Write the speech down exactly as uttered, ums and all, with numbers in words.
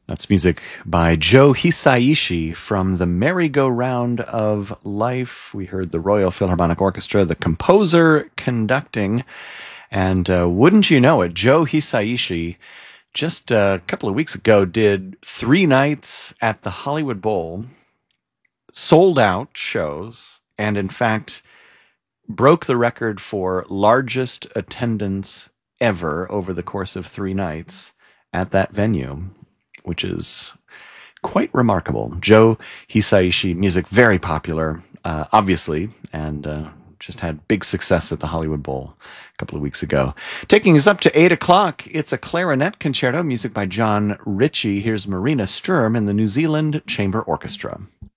That's music by Joe Hisaishi from the Merry-Go-Round of Life. We heard the Royal Philharmonic Orchestra, the composer conducting, and uh, wouldn't you know it, Joe Hisaishi just a couple of weeks ago did three nights at the Hollywood Bowl, sold out shows, and in fact broke the record for largest attendance ever over the course of three nights at that venue, which is quite remarkable. Joe Hisaishi, music very popular, uh, obviously, and uh, just had big success at the Hollywood Bowl a couple of weeks ago. Taking us up to eight o'clock, it's a clarinet concerto, music by John Ritchie. Here's Marina Sturm and the New Zealand Chamber Orchestra.